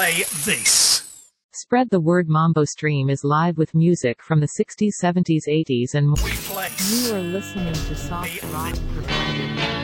play this. Spread the Word Mambo Stream is live with music from the 60s, 70s, 80s and more. We place. You are listening to soft rock provider